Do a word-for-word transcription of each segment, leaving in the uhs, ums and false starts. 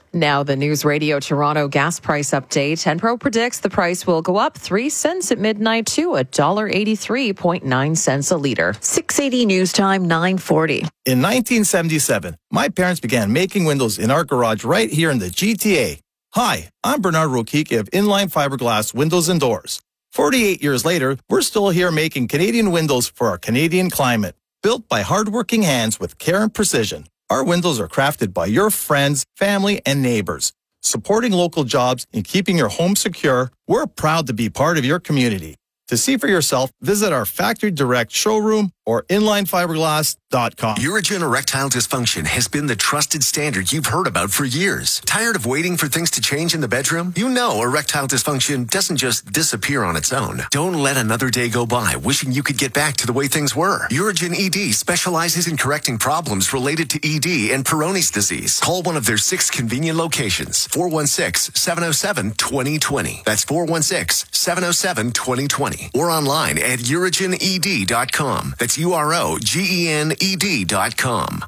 Now the News Radio Toronto gas price update. Enpro predicts the price will go up three cents at midnight to one dollar eighty-three point nine cents a litre. six eighty News Time, nine forty. In nineteen seventy-seven, my parents began making windows in our garage right here in the G T A. Hi, I'm Bernard Rokiki of Inline Fiberglass Windows and Doors. forty-eight years later, we're still here making Canadian windows for our Canadian climate. Built by hardworking hands with care and precision. Our windows are crafted by your friends, family, and neighbors. Supporting local jobs and keeping your home secure, we're proud to be part of your community. To see for yourself, visit our Factory Direct showroom or inline fiberglass dot com. Urigen Erectile Dysfunction has been the trusted standard you've heard about for years. Tired of waiting for things to change in the bedroom? You know erectile dysfunction doesn't just disappear on its own. Don't let another day go by wishing you could get back to the way things were. Urigen E D specializes in correcting problems related to E D and Peyronie's disease. Call one of their six convenient locations. four one six, seven oh seven, two oh two oh. That's four one six, seven oh seven, two oh two oh. Or online at urigen e d dot com. That's U R O G E N E D dot com.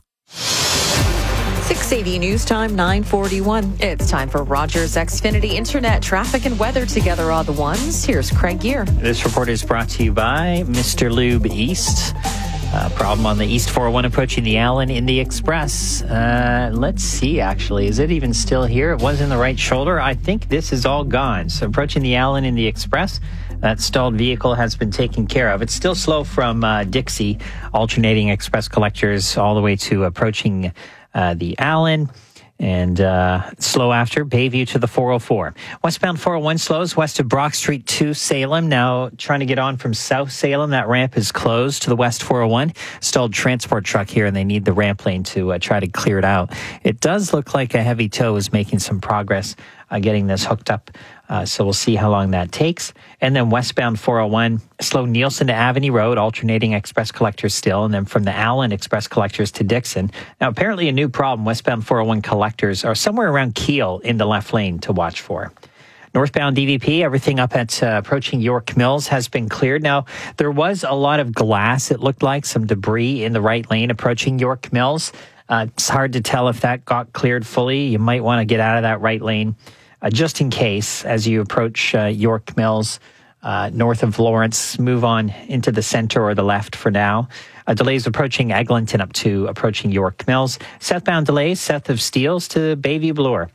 six eighty News Time, nine forty-one. It's time for Rogers Xfinity Internet traffic and weather together all the ones. Here's Craig Gear. This report is brought to you by Mister Lube East. Uh, problem on the East four oh one approaching the Allen in the Express. Uh, let's see, actually. Is it even still here? It was in the right shoulder. I think this is all gone. So approaching the Allen in the Express, that stalled vehicle has been taken care of. It's still slow from uh, Dixie, alternating express collectors all the way to approaching uh, the Allen. And uh, slow after Bayview to the four oh four. Westbound four oh one slows west of Brock Street to Salem. Now trying to get on from South Salem. That ramp is closed to the west four oh one. Stalled transport truck here, and they need the ramp lane to uh, try to clear it out. It does look like a heavy tow is making some progress uh, getting this hooked up. Uh, so we'll see how long that takes. And then westbound four oh one, slow Nielsen to Avenue Road, alternating express collectors still. And then from the Allen express collectors to Dixon. Now, apparently a new problem, westbound four oh one collectors are somewhere around Keele in the left lane to watch for. Northbound D V P, everything up at uh, approaching York Mills has been cleared. Now, there was a lot of glass, it looked like, some debris in the right lane approaching York Mills. Uh, it's hard to tell if that got cleared fully. You might want to get out of that right lane. Uh, just in case, as you approach uh, York Mills, uh, north of Lawrence, move on into the center or the left for now. Uh, delays approaching Eglinton up to approaching York Mills. Southbound delays, south of Steeles to Bayview Bloor.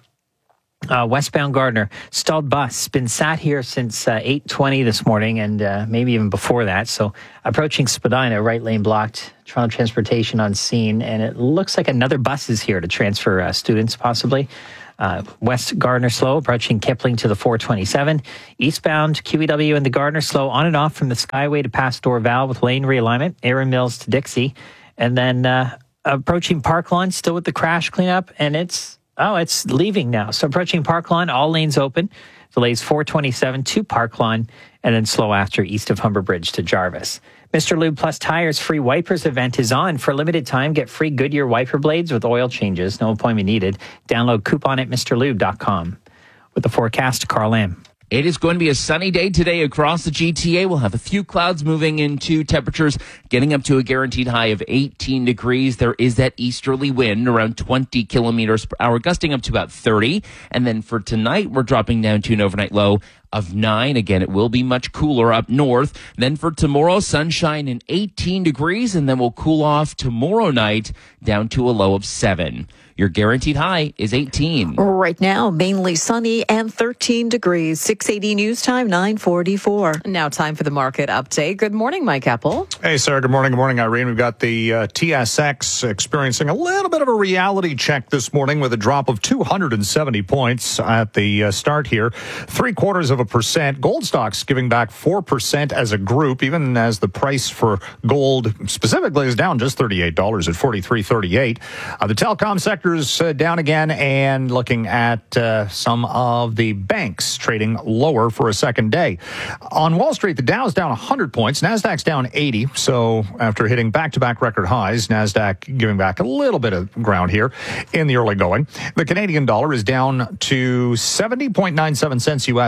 Uh, westbound Gardner, stalled bus, been sat here since uh, eight twenty this morning and uh, maybe even before that. So approaching Spadina, right lane blocked, Toronto Transportation on scene, and it looks like another bus is here to transfer uh, students possibly. Uh, West Gardner slow, approaching Kipling to the four twenty-seven. Eastbound Q E W and the Gardner slow on and off from the Skyway to past Dorval with lane realignment. Erin Mills to Dixie. And then uh, approaching Park Lawn, still with the crash cleanup. And it's, oh, it's leaving now. So approaching Park Lawn, all lanes open. Delays four twenty-seven to Park Lawn. And then slow after east of Humber Bridge to Jarvis. Mister Lube Plus Tires free wipers event is on. For a limited time, get free Goodyear wiper blades with oil changes. No appointment needed. Download coupon at Mr Lube dot com. With the forecast, Carl Lamb. It is going to be a sunny day today across the G T A. We'll have a few clouds moving into temperatures getting up to a guaranteed high of eighteen degrees. There is that easterly wind around twenty kilometers per hour, gusting up to about thirty. And then for tonight, we're dropping down to an overnight low of nine. Again, it will be much cooler up north. Then for tomorrow, sunshine and eighteen degrees, and then we'll cool off tomorrow night down to a low of seven. Your guaranteed high is eighteen. Right now, mainly sunny and thirteen degrees. six eighty News Time, nine forty-four. Now time for the market update. Good morning, Mike Apple. Hey, Sarah. Good morning. Good morning, Irene. We've got the uh, T S X experiencing a little bit of a reality check this morning with a drop of two hundred seventy points at the uh, start here. Three quarters of a percent. Gold stocks giving back four percent as a group, even as the price for gold specifically is down just thirty-eight dollars at forty-three thirty-eight. Uh, the telecom sector is uh, down again, and looking at uh, some of the banks trading lower for a second day. On Wall Street, the Dow's down one hundred points. NASDAQ's down eighty. So after hitting back-to-back record highs, NASDAQ giving back a little bit of ground here in the early going. The Canadian dollar is down to seventy point nine seven cents U S. That's a two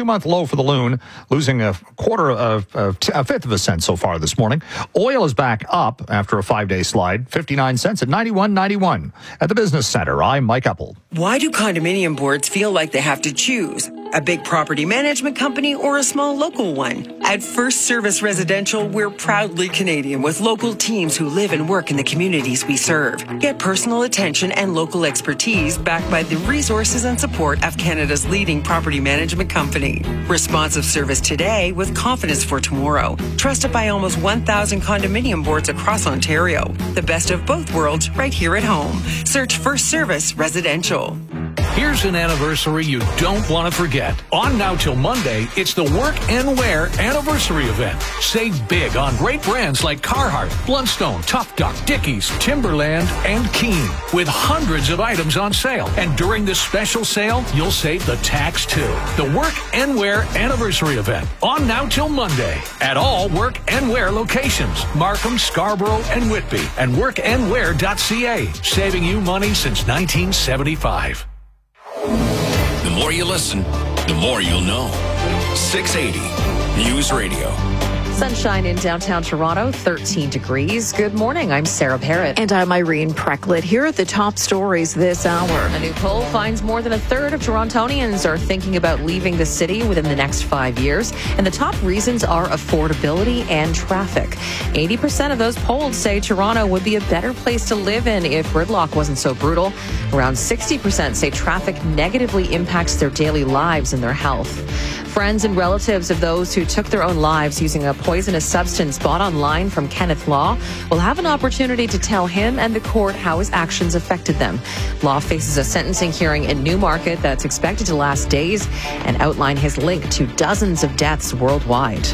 two-month low for the loon, losing a quarter of a, a fifth of a cent so far this morning. Oil is back up after a five-day slide, fifty-nine cents at ninety-one ninety-one. At the Business Center, I'm Mike Eppel. Why do condominium boards feel like they have to choose? A big property management company or a small local one? At First Service Residential, we're proudly Canadian with local teams who live and work in the communities we serve. Get personal attention and local expertise backed by the resources and support of Canada's leading property management company. Responsive service today with confidence for tomorrow. Trusted by almost one thousand condominium boards across Ontario. The best of both worlds right here at home. Search First Service Residential. Here's an anniversary you don't want to forget. On now till Monday, it's the Work and Wear anniversary event. Save big on great brands like Carhartt, Blundstone, Tough Duck, Dickies, Timberland, and Keen, with hundreds of items on sale. And during this special sale, you'll save the tax too. The Work and Wear anniversary event. On now till Monday at all Work and Wear locations. Markham, Scarborough, and Whitby. And work and wear dot c a. Saving you money since nineteen seventy-five. The more you listen, the more you'll know. six eighty News Radio. Sunshine in downtown Toronto, thirteen degrees. Good morning. I'm Sarah Parrott. And I'm Irene Precklett. Here are the top stories this hour. A new poll finds more than a third of Torontonians are thinking about leaving the city within the next five years. And the top reasons are affordability and traffic. eighty percent of those polled say Toronto would be a better place to live in if gridlock wasn't so brutal. Around sixty percent say traffic negatively impacts their daily lives and their health. Friends and relatives of those who took their own lives using a poisonous substance bought online from Kenneth Law will have an opportunity to tell him and the court how his actions affected them. Law faces a sentencing hearing in Newmarket that's expected to last days and outline his link to dozens of deaths worldwide.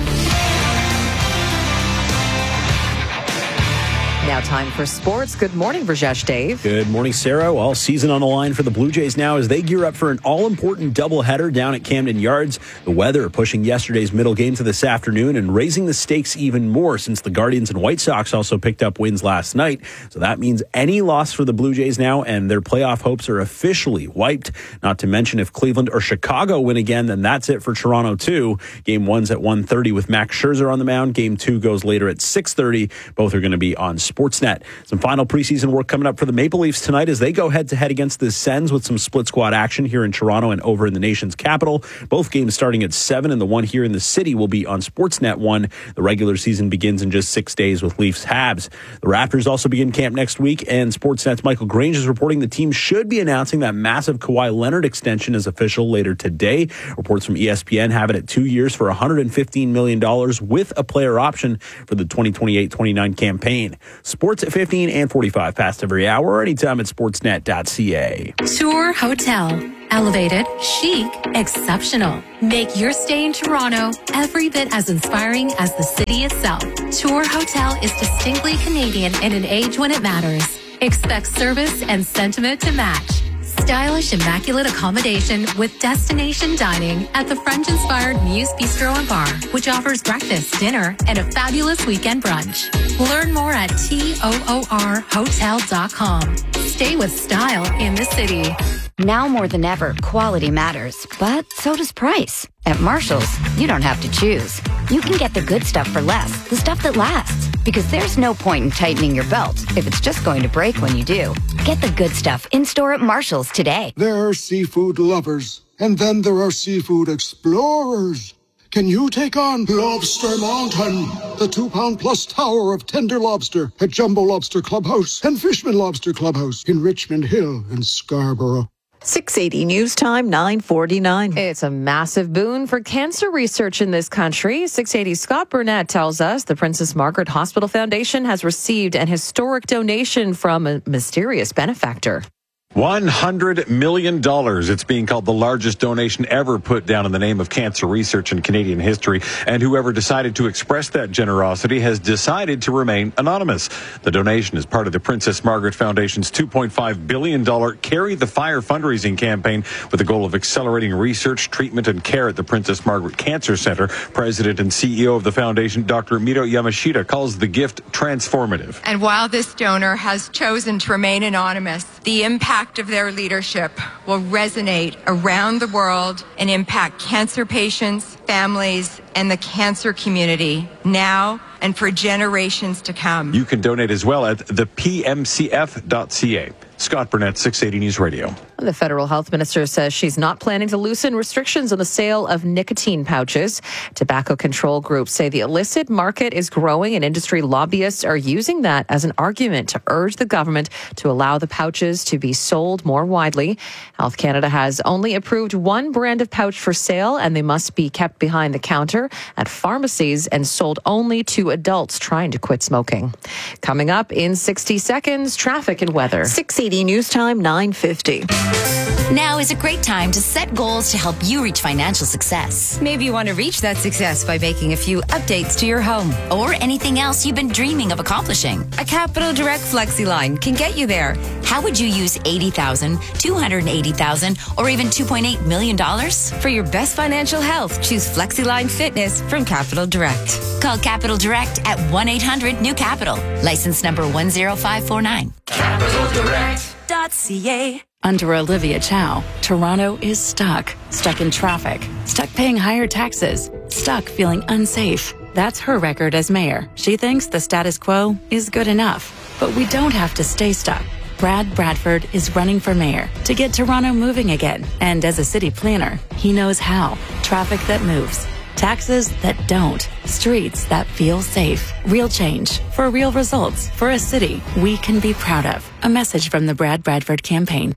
Now time for sports. Good morning, Brajesh Dave. Good morning, Sarah. All season on the line for the Blue Jays now as they gear up for an all-important doubleheader down at Camden Yards. The weather pushing yesterday's middle game to this afternoon and raising the stakes even more since the Guardians and White Sox also picked up wins last night. So that means any loss for the Blue Jays now and their playoff hopes are officially wiped. Not to mention if Cleveland or Chicago win again, then that's it for Toronto too. Game one's at one thirty with Max Scherzer on the mound. Game two goes later at six thirty. Both are going to be on Sportsnet. Some final preseason work coming up for the Maple Leafs tonight as they go head-to-head against the Sens with some split squad action here in Toronto and over in the nation's capital. Both games starting at seven, and the one here in the city will be on Sportsnet one. The regular season begins in just six days with Leafs Habs. The Raptors also begin camp next week, and Sportsnet's Michael Grange is reporting the team should be announcing that massive Kawhi Leonard extension is official later today. Reports from E S P N have it at two years for one hundred fifteen million dollars with a player option for the twenty twenty-eight twenty-nine campaign. Sports at fifteen and forty-five past every hour or anytime at sportsnet dot c a. Tour Hotel. Elevated, chic, exceptional. Make your stay in Toronto every bit as inspiring as the city itself. Tour Hotel is distinctly Canadian in an age when it matters. Expect service and sentiment to match. Stylish, immaculate accommodation with destination dining at the French-inspired Muse Bistro and Bar, which offers breakfast, dinner, and a fabulous weekend brunch. Learn more at toor hotel dot com. Stay with style in the city. Now more than ever, quality matters, but so does price. At Marshall's, you don't have to choose. You can get the good stuff for less, the stuff that lasts. Because there's no point in tightening your belt if it's just going to break when you do. Get the good stuff in-store at Marshall's today. There are seafood lovers, and then there are seafood explorers. Can you take on Lobster Mountain, the two-pound plus tower of tender lobster at Jumbo Lobster Clubhouse and Fishman Lobster Clubhouse in Richmond Hill and Scarborough? six eighty News Time, nine forty-nine. It's a massive boon for cancer research in this country. six eighty Scott Burnett tells us the Princess Margaret Hospital Foundation has received an historic donation from a mysterious benefactor. one hundred million dollars. It's being called the largest donation ever put down in the name of cancer research in Canadian history. And whoever decided to express that generosity has decided to remain anonymous. The donation is part of the Princess Margaret Foundation's two point five billion dollars Carry the Fire fundraising campaign with the goal of accelerating research, treatment, and care at the Princess Margaret Cancer Center. President and C E O of the foundation, Doctor Miro Yamashita, calls the gift transformative. And while this donor has chosen to remain anonymous, the impact impact of their leadership will resonate around the world and impact cancer patients, families, and the cancer community now and for generations to come. You can donate as well at the p m c f dot c a. Scott Burnett, six eighty News Radio. The federal health minister says she's not planning to loosen restrictions on the sale of nicotine pouches. Tobacco control groups say the illicit market is growing and industry lobbyists are using that as an argument to urge the government to allow the pouches to be sold more widely. Health Canada has only approved one brand of pouch for sale, and they must be kept behind the counter at pharmacies and sold only to adults trying to quit smoking. Coming up in sixty seconds, traffic and weather. six eighty News Time, nine fifty. Now is a great time to set goals to help you reach financial success. Maybe you want to reach that success by making a few updates to your home or anything else you've been dreaming of accomplishing. A Capital Direct FlexiLine can get you there. How would you use eighty thousand dollars, two hundred eighty thousand dollars, or even two point eight million dollars? For your best financial health, choose FlexiLine Fitness from Capital Direct. Call Capital Direct at one eight hundred new capital. License number one zero five four nine. Capital Direct dot c a. Under Olivia Chow, Toronto is stuck. Stuck in traffic. Stuck paying higher taxes. Stuck feeling unsafe. That's her record as mayor. She thinks the status quo is good enough. But we don't have to stay stuck. Brad Bradford is running for mayor to get Toronto moving again. And as a city planner, he knows how. Traffic that moves. Taxes that don't. Streets that feel safe. Real change for real results for a city we can be proud of. A message from the Brad Bradford campaign.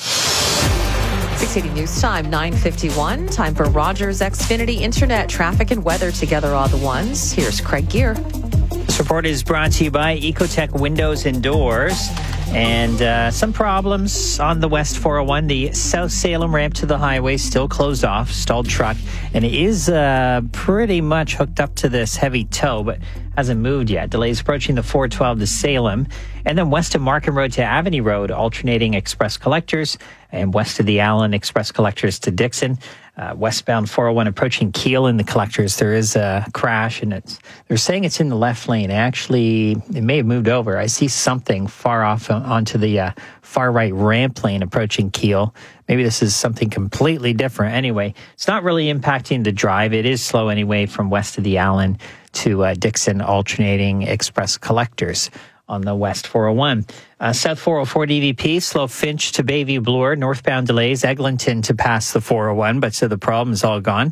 six eighty News Time, nine fifty-one. Time for Rogers Xfinity Internet traffic and weather together all the ones. Here's Craig Gear. This report is brought to you by Ecotech Windows and Doors. And uh, some problems on the West four oh one. The South Salem ramp to the highway still closed off, stalled truck. And it is uh, pretty much hooked up to this heavy tow, but hasn't moved yet. Delays approaching the four twelve to Salem. And then west of Markham Road to Avenue Road, alternating express collectors. And west of the Allen, express collectors to Dixon. Uh, westbound four oh one approaching Keele in the collectors. There is a crash, and it's they're saying it's in the left lane. Actually, it may have moved over. I see something far off onto the uh, far right ramp lane approaching Keele. Maybe this is something completely different. Anyway, it's not really impacting the drive. It is slow anyway from west of the Allen to uh, Dixon, alternating express collectors on the West four oh one. Uh, South four oh four D V P, slow Finch to Bayview Bloor, northbound delays, Eglinton to pass the four oh one, but so the problem is all gone.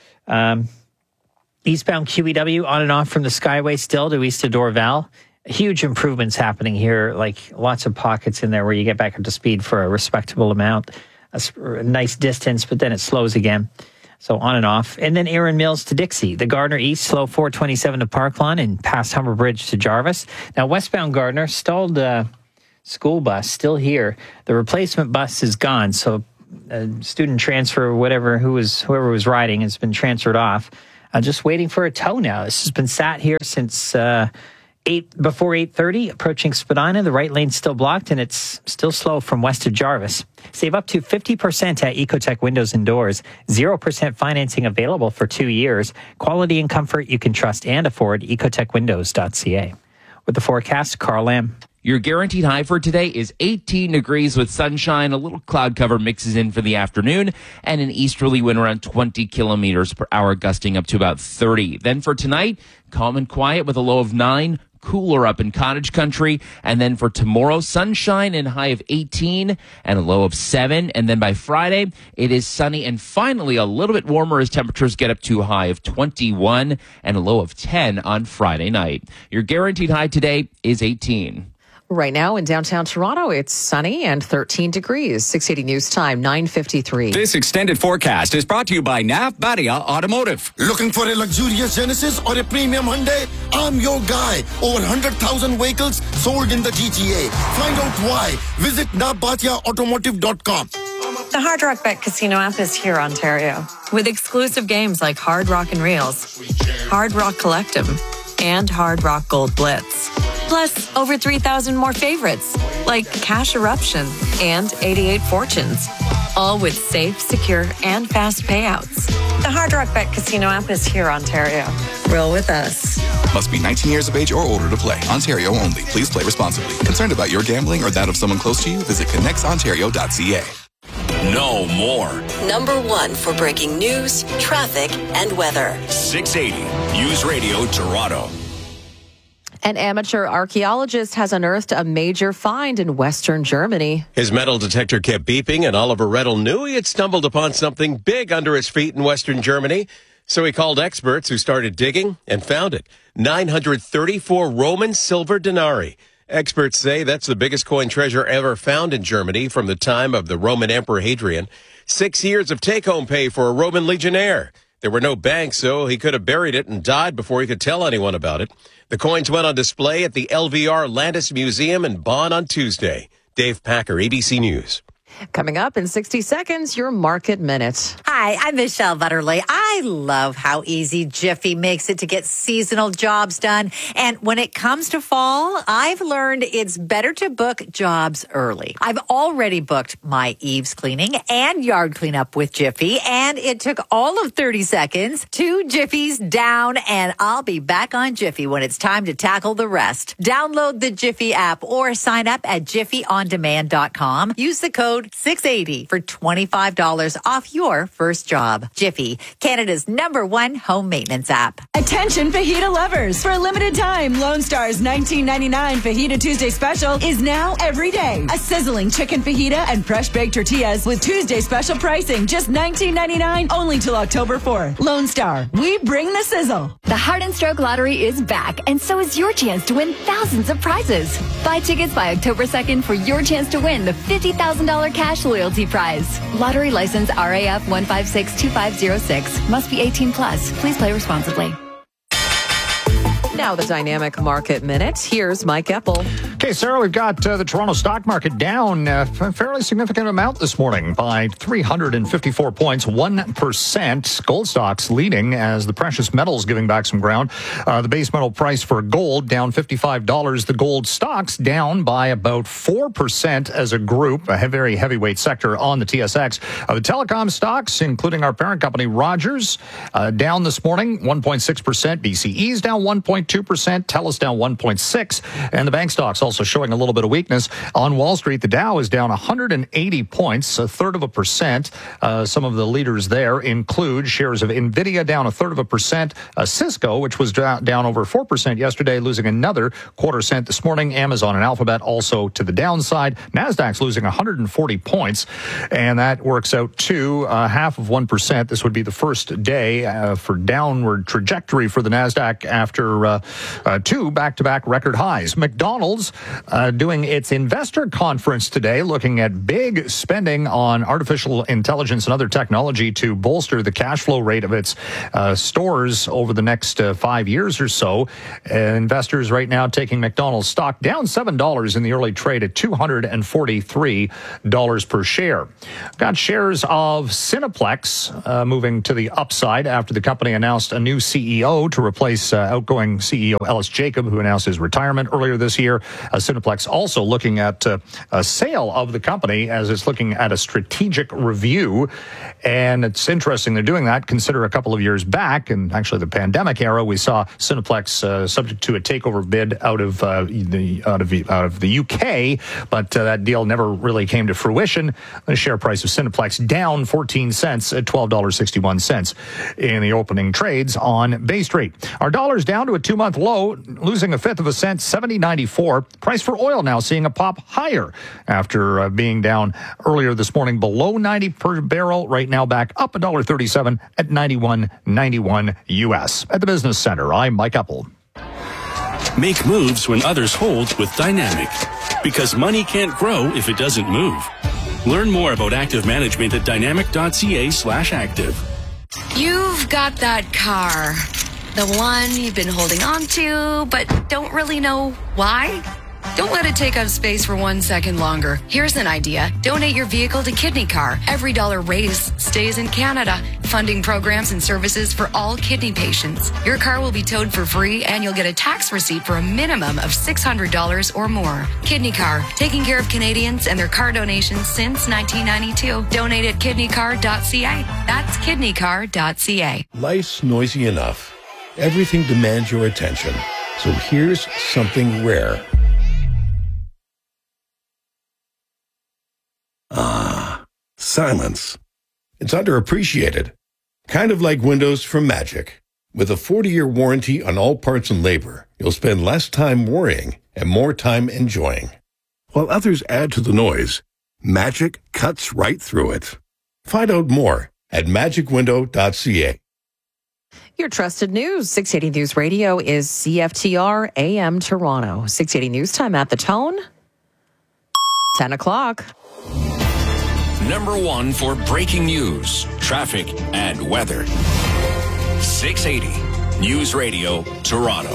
Um, eastbound Q E W on and off from the Skyway still to east of Dorval. Huge improvements happening here, like lots of pockets in there where you get back up to speed for a respectable amount, a, a nice distance, but then it slows again. So on and off. And then Erin Mills to Dixie. The Gardner East, slow four twenty-seven to Parklawn and past Humber Bridge to Jarvis. Now, westbound Gardner, stalled uh, school bus, still here. The replacement bus is gone. So uh, student transfer, whatever, who was, whoever was riding has been transferred off. Uh, just waiting for a tow now. This has been sat here since uh, eight before eight thirty, approaching Spadina. The right lane's still blocked, and it's still slow from west of Jarvis. Save up to fifty percent at Ecotech Windows and Doors. zero percent financing available for two years. Quality and comfort you can trust and afford. ecotech windows dot c a. With the forecast, Carl Lamb. Your guaranteed high for today is eighteen degrees with sunshine. A little cloud cover mixes in for the afternoon, and an easterly wind around twenty kilometers per hour, gusting up to about thirty. Then for tonight, calm and quiet with a low of nine. Cooler up in cottage country. And then for tomorrow, sunshine and high of eighteen and a low of seven. And then by Friday, it is sunny and finally a little bit warmer as temperatures get up to a high of twenty-one and a low of ten on Friday night. Your guaranteed high today is eighteen. Right now in downtown Toronto, it's sunny and thirteen degrees. six eighty News Time, nine fifty-three. This extended forecast is brought to you by Nav Badia Automotive. Looking for a luxurious Genesis or a premium Hyundai? I'm your guy. Over one hundred thousand vehicles sold in the G T A. Find out why. Visit nav badia automotive dot com. The Hard Rock Bet Casino app is here, Ontario, with exclusive games like Hard Rock and Reels, Hard Rock Collectum, and Hard Rock Gold Blitz. Plus, over three thousand more favorites, like Cash Eruption and eighty-eight Fortunes. all with safe, secure, and fast payouts. The Hard Rock Bet Casino app is here, Ontario. Roll with us. Must be nineteen years of age or older to play. Ontario only. Please play responsibly. Concerned about your gambling or that of someone close to you? Visit connects ontario dot c a. No more. Number one for breaking news, traffic, and weather. six eighty News Radio Toronto. An amateur archaeologist has unearthed a major find in Western Germany. His metal detector kept beeping, and Oliver Rettel knew he had stumbled upon something big under his feet in Western Germany. So he called experts who started digging and found it. nine hundred thirty-four Roman silver denarii. Experts say that's the biggest coin treasure ever found in Germany from the time of the Roman Emperor Hadrian. Six years of take-home pay for a Roman legionnaire. There were no banks, so he could have buried it and died before he could tell anyone about it. The coins went on display at the L V R Landis Museum in Bonn on Tuesday. Dave Packer, A B C News. Coming up in sixty seconds, your Market Minute. Hi, I'm Michelle Butterly. I love how easy Jiffy makes it to get seasonal jobs done. And when it comes to fall, I've learned it's better to book jobs early. I've already booked my eaves cleaning and yard cleanup with Jiffy, and it took all of thirty seconds. Two Jiffies down, and I'll be back on Jiffy when it's time to tackle the rest. Download the Jiffy app or sign up at jiffy on demand dot com. Use the code six eighty for twenty-five dollars off your first job. Jiffy, Canada's number one home maintenance app. Attention fajita lovers. For a limited time, Lone Star's nineteen ninety-nine Fajita Tuesday special is now every day. A sizzling chicken fajita and fresh baked tortillas with Tuesday special pricing, just nineteen ninety-nine, only till October fourth. Lone Star, we bring the sizzle. The Heart and Stroke Lottery is back, and so is your chance to win thousands of prizes. Buy tickets by October second for your chance to win the fifty thousand dollars cash loyalty prize. Lottery license R A F one five six two five zero six. Must be eighteen plus. Please play responsibly. Now the Dynamic Market Minute. Here's Mike Eppel. Okay, Sarah, we've got uh, the Toronto stock market down uh, a fairly significant amount this morning by three hundred fifty-four points, one percent. Gold stocks leading as the precious metals giving back some ground. Uh, the base metal price for gold down fifty-five dollars. The gold stocks down by about four percent as a group, a very heavyweight sector on the T S X. Uh, the telecom stocks, including our parent company, Rogers, uh, down this morning, one point six percent. B C E's down one point two percent. TELUS down one point six percent. And the bank stocks also showing a little bit of weakness. On Wall Street, the Dow is down one hundred eighty points, a third of a percent. Uh, some of the leaders there include shares of NVIDIA down a third of a percent. Uh, Cisco, which was down, down over four percent yesterday, losing another quarter cent this morning. Amazon and Alphabet also to the downside. NASDAQ's losing one hundred forty points, and that works out to uh, half of one percent. This would be the first day uh, for downward trajectory for the NASDAQ after uh, uh, two back-to-back record highs. McDonald's uh, doing its investor conference today, looking at big spending on artificial intelligence and other technology to bolster the cash flow rate of its uh, stores over the next uh, five years or so. Uh, investors right now taking McDonald's stock down seven dollars in the early trade at two hundred forty-three dollars per share. Got shares of Cineplex uh, moving to the upside after the company announced a new C E O to replace uh, outgoing C E O Ellis Jacob, who announced his retirement earlier this year. Uh, Cineplex also looking at uh, a sale of the company as it's looking at a strategic review. And it's interesting they're doing that. Consider a couple of years back, and actually the pandemic era, we saw Cineplex uh, subject to a takeover bid out of uh, the out of out of the U K, but uh, that deal never really came to fruition. The share price of Cineplex down fourteen cents at twelve dollars and sixty-one cents in the opening trades on Bay Street. Our dollar's down to a two-month low, losing a fifth of a cent, seventy ninety-four. Price for oil now seeing a pop higher after uh, being down earlier this morning below ninety per barrel. Right now back up one dollar and thirty-seven cents at ninety-one ninety-one U S. At the Business Center, I'm Mike Eppel. Make moves when others hold with Dynamic, because money can't grow if it doesn't move. Learn more about active management at dynamic.ca slash active. You've got that car, the one you've been holding on to, but don't really know why. Don't let it take up space for one second longer. Here's an idea. Donate your vehicle to Kidney Car. Every dollar raised stays in Canada, funding programs and services for all kidney patients. Your car will be towed for free, and you'll get a tax receipt for a minimum of six hundred dollars or more. Kidney Car, taking care of Canadians and their car donations since nineteen ninety-two. Donate at kidney car dot c a. That's kidney car dot c a. Life's noisy enough. Everything demands your attention. So here's something rare. Ah, silence. It's underappreciated. Kind of like windows from Magic. With a forty-year warranty on all parts and labor, you'll spend less time worrying and more time enjoying. While others add to the noise, Magic cuts right through it. Find out more at magic window dot c a. Your trusted news. six eighty News Radio is C F T R A M Toronto. six eighty News Time at the tone. ten o'clock. Number one for breaking news, traffic, and weather. six eighty News Radio, Toronto.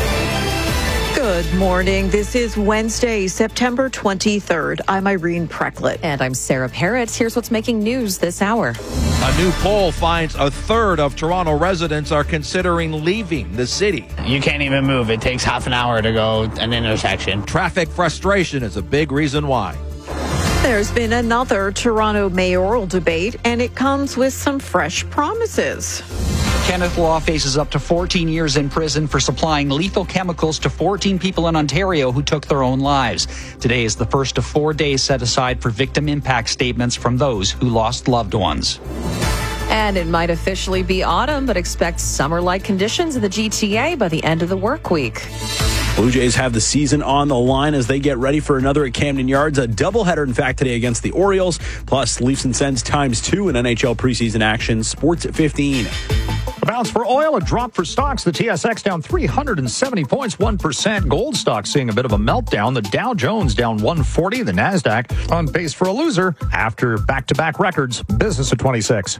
Good morning. This is Wednesday, September twenty-third. I'm Irene Precklett. And I'm Sarah Parrott. Here's what's making news this hour. A new poll finds a third of Toronto residents are considering leaving the city. You can't even move. It takes half an hour to go an intersection. Traffic frustration is a big reason why. There's been another Toronto mayoral debate, and it comes with some fresh promises. Kenneth Law faces up to fourteen years in prison for supplying lethal chemicals to fourteen people in Ontario who took their own lives. Today is the first of four days set aside for victim impact statements from those who lost loved ones. And it might officially be autumn, but expect summer-like conditions in the G T A by the end of the work week. Blue Jays have the season on the line as they get ready for another at Camden Yards. A doubleheader, in fact, today against the Orioles. Plus, Leafs and Sens times two in N H L preseason action. Sports at fifteen. A bounce for oil, a drop for stocks. The T S X down three hundred seventy points, one percent. Gold stocks seeing a bit of a meltdown. The Dow Jones down one forty. The NASDAQ on pace for a loser after back-to-back records. Business at twenty-six.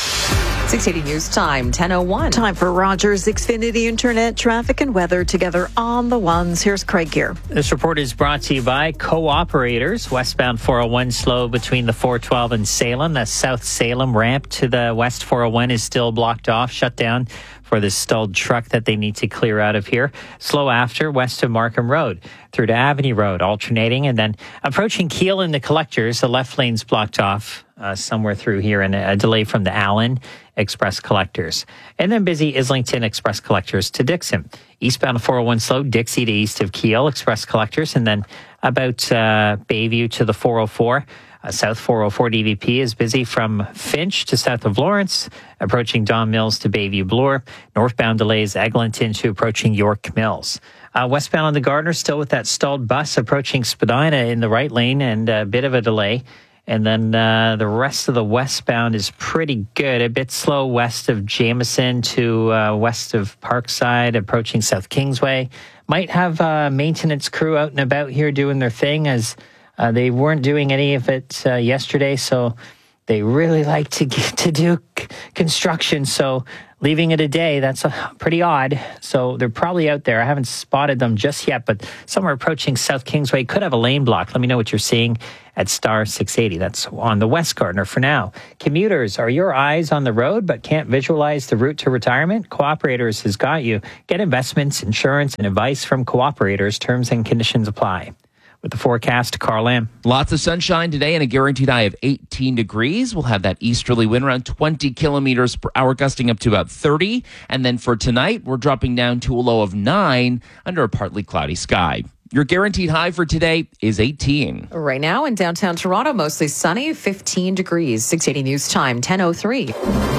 six eighty News Time, ten oh one. Time for Rogers Xfinity Internet traffic and weather together on the ones. Here's Craig Gear. This report is brought to you by Co-operators. Westbound four oh one slow between the four twelve and Salem. The South Salem ramp to the West four oh one is still blocked off, shut down for the stalled truck that they need to clear out of here. Slow after west of Markham Road through to Avenue Road, alternating, and then approaching Keele and the Collectors. The left lane's blocked off uh, somewhere through here, and a delay from the Allen Express Collectors. And then busy Islington Express Collectors to Dixon. Eastbound four oh one slow, Dixie to east of Keele Express Collectors, and then about uh, Bayview to the four oh four. Uh, South four oh four D V P is busy from Finch to south of Lawrence, approaching Don Mills to Bayview Bloor. Northbound delays Eglinton to approaching York Mills. Uh, westbound on the Gardner, still with that stalled bus approaching Spadina in the right lane and a bit of a delay. And then uh, the rest of the westbound is pretty good. A bit slow west of Jameson to uh, west of Parkside, approaching South Kingsway. Might have a maintenance crew out and about here doing their thing, as uh, they weren't doing any of it uh, yesterday. So they really like to get to do c- construction. So leaving it a day, that's uh, pretty odd. So they're probably out there. I haven't spotted them just yet, but somewhere approaching South Kingsway could have a lane block. Let me know what you're seeing at star six eighty. That's on the West Gardner for now. Commuters, are your eyes on the road but can't visualize the route to retirement? Cooperators has got you. Get investments, insurance, and advice from Cooperators. Terms and conditions apply. With the forecast, Carl Lamb. Lots of sunshine today and a guaranteed high of eighteen degrees. We'll have that easterly wind around twenty kilometers per hour, gusting up to about thirty. And then for tonight, we're dropping down to a low of nine under a partly cloudy sky. Your guaranteed high for today is eighteen. Right now in downtown Toronto, mostly sunny, fifteen degrees. six eighty News Time, ten oh three.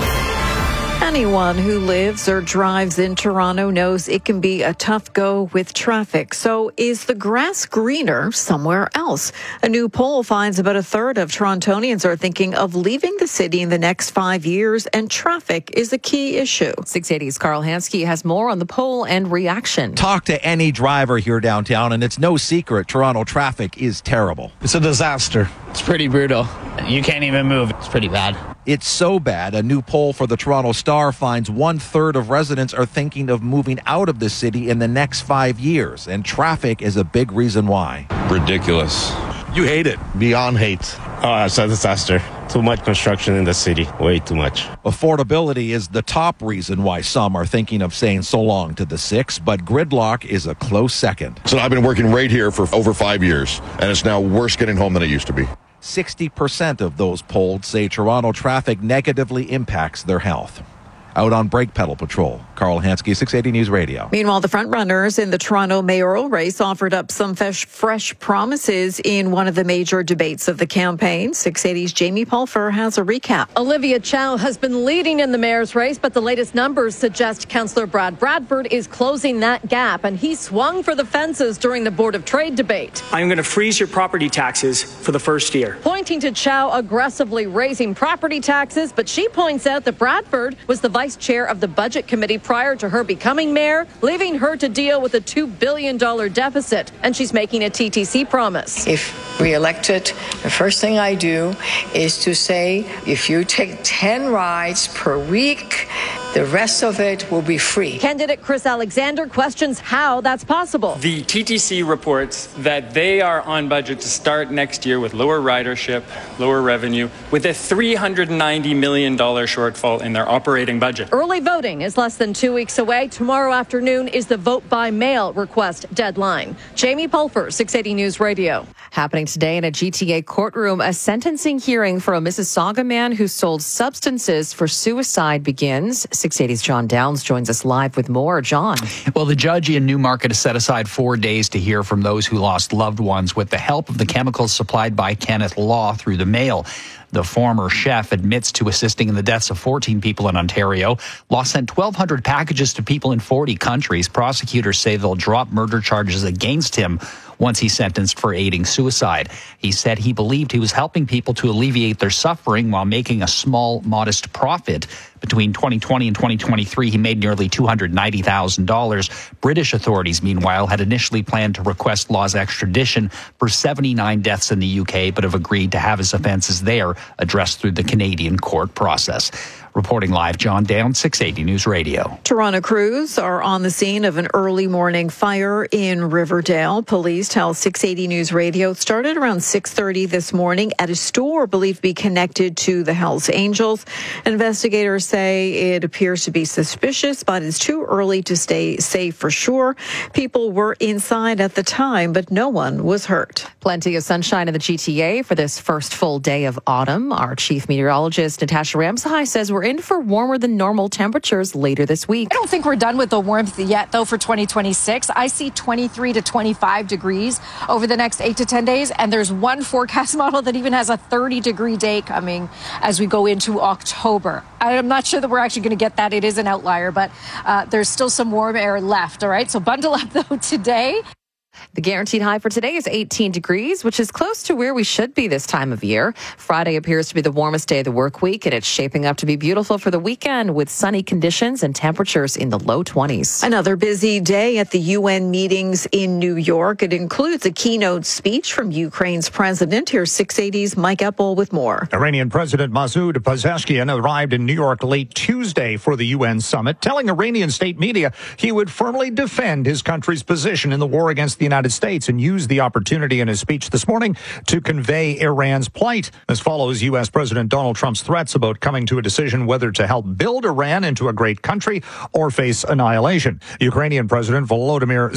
Anyone who lives or drives in Toronto knows it can be a tough go with traffic. So is the grass greener somewhere else? A new poll finds about a third of Torontonians are thinking of leaving the city in the next five years, and traffic is a key issue. six eighty's Carl Hansky has more on the poll and reaction. Talk to any driver here downtown, and it's no secret Toronto traffic is terrible. It's a disaster. It's pretty brutal. You can't even move. It's pretty bad. It's so bad. A new poll for the Toronto Star finds one third of residents are thinking of moving out of the city in the next five years. And traffic is a big reason why. Ridiculous. You hate it. Beyond hate. Oh, it's a disaster. Too much construction in the city. Way too much. Affordability is the top reason why some are thinking of saying so long to the six, but gridlock is a close second. So I've been working right here for over five years, and it's now worse getting home than it used to be. sixty percent of those polled say Toronto traffic negatively impacts their health. Out on brake pedal patrol, Carl Hansky, six eighty News Radio. Meanwhile, the frontrunners in the Toronto mayoral race offered up some fresh, fresh promises in one of the major debates of the campaign. six eighty's Jamie Pulfer has a recap. Olivia Chow has been leading in the mayor's race, but the latest numbers suggest Councillor Brad Bradford is closing that gap, and he swung for the fences during the Board of Trade debate. I'm going to freeze your property taxes for the first year. Pointing to Chow aggressively raising property taxes, but she points out that Bradford was the vice chair of the budget committee prior to her becoming mayor, leaving her to deal with a two billion dollars deficit. And she's making a T T C promise. If re-elected, the first thing I do is to say, if you take ten rides per week, the rest of it will be free. Candidate Chris Alexander questions how that's possible. The T T C reports that they are on budget to start next year with lower ridership, lower revenue, with a three hundred ninety million dollars shortfall in their operating budget. Early voting is less than two weeks away. Tomorrow afternoon is the vote by mail request deadline. Jamie Pulfer, six eighty News Radio. Happening today in a G T A courtroom, a sentencing hearing for a Mississauga man who sold substances for suicide begins. six eighty's John Downs joins us live with more. John. Well, the judge in Newmarket has set aside four days to hear from those who lost loved ones with the help of the chemicals supplied by Kenneth Law through the mail. The former chef admits to assisting in the deaths of fourteen people in Ontario. Law sent twelve hundred packages to people in forty countries. Prosecutors say they'll drop murder charges against him once he's sentenced for aiding suicide. He said he believed he was helping people to alleviate their suffering while making a small, modest profit. Between twenty twenty and twenty twenty-three, he made nearly two hundred ninety thousand dollars. British authorities, meanwhile, had initially planned to request Law's extradition for seventy-nine deaths in the U K, but have agreed to have his offences there addressed through the Canadian court process. Reporting live, John Downs, six eighty News Radio. Toronto crews are on the scene of an early morning fire in Riverdale. Police tell six eighty News Radio it started around six thirty this morning at a store believed to be connected to the Hells Angels. Investigators say it appears to be suspicious, but it's too early to stay safe for sure. People were inside at the time, but no one was hurt. Plenty of sunshine in the G T A for this first full day of autumn. Our chief meteorologist, Natasha Ramsahai, says we're in for warmer than normal temperatures later this week. I don't think we're done with the warmth yet, though, for twenty twenty-six. I see twenty-three to twenty-five degrees over the next eight to ten days, and there's one forecast model that even has a thirty degree day coming as we go into October. I'm not sure that we're actually going to get that. It is an outlier, but uh, there's still some warm air left, all right? So bundle up, though, today. The guaranteed high for today is eighteen degrees, which is close to where we should be this time of year. Friday appears to be the warmest day of the work week, and it's shaping up to be beautiful for the weekend with sunny conditions and temperatures in the low twenties. Another busy day at the U N meetings in New York. It includes a keynote speech from Ukraine's president. Here's six eighty's Mike Eppel with more. Iranian President Masoud Pezeshkian arrived in New York late Tuesday for the U N summit, telling Iranian state media he would firmly defend his country's position in the war against the United States and used the opportunity in his speech this morning to convey Iran's plight. This follows U S. President Donald Trump's threats about coming to a decision whether to help build Iran into a great country or face annihilation. Ukrainian President Volodymyr